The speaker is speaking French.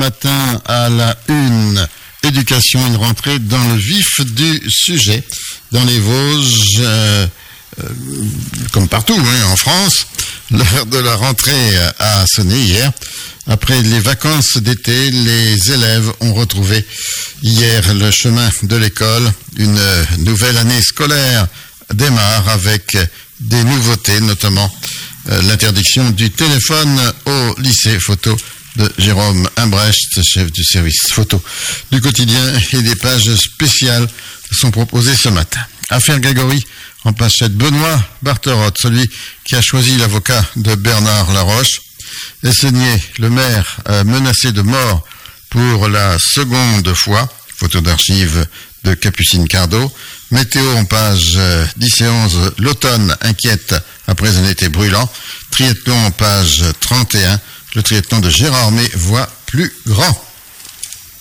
matin à la une. Éducation, une rentrée dans le vif du sujet. Dans les Vosges, comme partout en France, l'heure de la rentrée a sonné hier. Après les vacances d'été, les élèves ont retrouvé hier le chemin de l'école. Une nouvelle année scolaire démarre avec des nouveautés, notamment l'interdiction du téléphone au lycée. Photo de Jérôme Imbrecht, chef du service photo du quotidien, et des pages spéciales sont proposées ce matin. Affaire Grégory en pochette. Benoît Barterotte, celui qui a choisi l'avocat de Bernard Laroche. Essénier, le maire menacé de mort pour la seconde fois. Photo d'archives de Capucine Cardo. Météo en page 10 et 11. L'automne inquiète après un été brûlant. Triathlon en page 31. Le triathlon de Gérardmer voit plus grand.